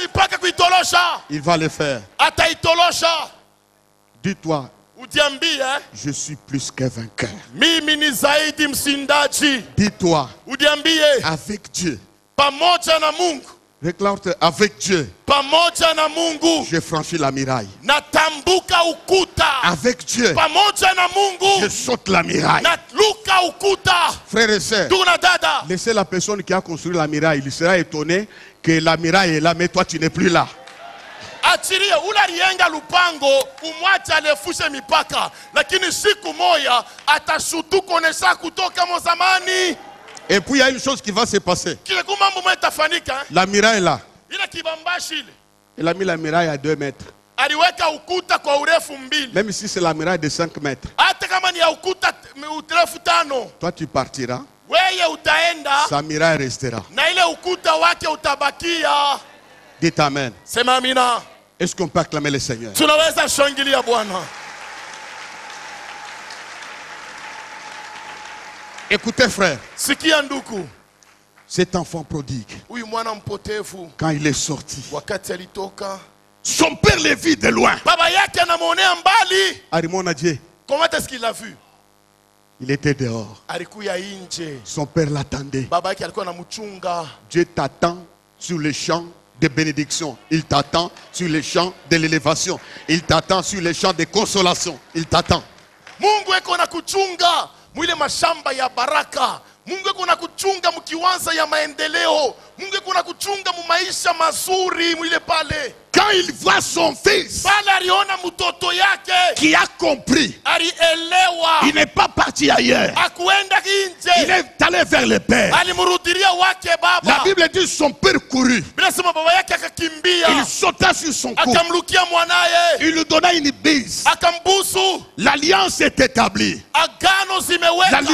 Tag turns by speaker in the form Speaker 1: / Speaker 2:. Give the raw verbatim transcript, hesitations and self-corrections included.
Speaker 1: mipaka kuitolosha.
Speaker 2: Il va le faire.
Speaker 1: Ataitolosha.
Speaker 2: Dis-toi,
Speaker 1: Ujiambie,
Speaker 2: je suis plus qu'un vainqueur.
Speaker 1: mimi ni zaidi msindaji.
Speaker 2: Dis-toi,
Speaker 1: Ujiambie,
Speaker 2: avec Dieu.
Speaker 1: pamoja na Mungu.
Speaker 2: Réclame-toi, avec Dieu.
Speaker 1: Pamoja na Mungu.
Speaker 2: J'ai franchi la muraille.
Speaker 1: Natambuka ukuta.
Speaker 2: Avec Dieu.
Speaker 1: Pamoja na Mungu.
Speaker 2: Je saute la muraille.
Speaker 1: Natluka ukuta.
Speaker 2: Frères et sœurs,
Speaker 1: Tuna dada.
Speaker 2: laissez la personne qui a construit la muraille. Il sera étonné que la muraille est là, mais toi tu n'es plus là.
Speaker 1: Achiria ula rienga lupango umwacha alefushe mipaka, lakini siku moja atashutuko nesa kutoka mozamani.
Speaker 2: Et puis il y a une chose qui va se passer.
Speaker 1: Kile kumambo mtafanika.
Speaker 2: La muraille est là.
Speaker 1: Ile kibambashi ile.
Speaker 2: Il a mis la muraille à deux mètres.
Speaker 1: Aliweka ukuta kwa urefu mbili.
Speaker 2: Même si c'est la muraille de cinq mètres.
Speaker 1: Hata kama ni ya ukuta urefu tano.
Speaker 2: Toi tu partiras.
Speaker 1: Weye utaenda.
Speaker 2: Sa muraille restera.
Speaker 1: Na ile ukuta wake utabakia.
Speaker 2: Dites amen.
Speaker 1: Sema amina.
Speaker 2: Est-ce qu'on peut acclamer le Seigneur?
Speaker 1: Tunaweza shangilia Bwana.
Speaker 2: Écoutez frère.
Speaker 1: Sikia nduku.
Speaker 2: Cet enfant prodigue,
Speaker 1: Huyu mwana mpotevu
Speaker 2: quand il est sorti,
Speaker 1: wakati alitoka,
Speaker 2: son père le vit de loin.
Speaker 1: baba yake anamuonea mbali.
Speaker 2: Arimona Dieu,
Speaker 1: Comment est-ce qu'il l'a vu?
Speaker 2: il était dehors.
Speaker 1: Alikuya nje.
Speaker 2: Son père l'attendait.
Speaker 1: Baba yake alikuwa anamchunga.
Speaker 2: Dieu t'attend sur le champ de bénédiction. Il t'attend sur le champ de l'élévation. Il t'attend sur le champ de consolation. Il t'attend.
Speaker 1: Mungu eko na kuchunga mwile mashamba ya baraka. Mungu eko na kuchunga mkiwanza ya maendeleo. Mungu eko na kuchunga mu maisha mazuri mwile pale.
Speaker 2: Quand il voit son fils
Speaker 1: Pale aliona mtoto yake
Speaker 2: qui a compris,
Speaker 1: alielewa.
Speaker 2: il n'est pas parti ailleurs.
Speaker 1: Akuenda
Speaker 2: Il
Speaker 1: nje.
Speaker 2: est allé vers le Père.
Speaker 1: Alimurudiria wake baba.
Speaker 2: La Bible dit son père courut.
Speaker 1: Bila sema baba yake akakimbia.
Speaker 2: Il sauta sur son cou.
Speaker 1: Akamlukia mwanaye.
Speaker 2: Il lui donna une bise.
Speaker 1: Akambusu.
Speaker 2: L'alliance est établie.
Speaker 1: Agano zimeweka.